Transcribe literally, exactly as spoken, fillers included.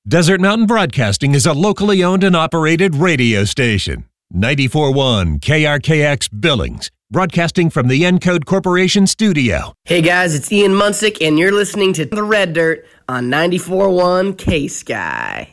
Desert Mountain Broadcasting is a locally owned and operated radio station. ninety-four point one K R K X Billings, broadcasting from the Encode Corporation studio. Hey guys, it's Ian Munsick, and you're listening to The Red Dirt on ninety-four point one K-Sky.